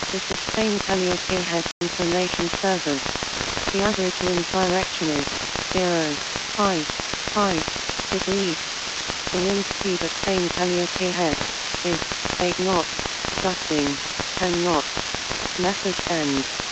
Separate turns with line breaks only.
to sustain Calliope-head information servers. The average wind direction is 0.5 degrees. The wind speed at same Calliope-head is 8 knots, gusting 10 knots. Message ends.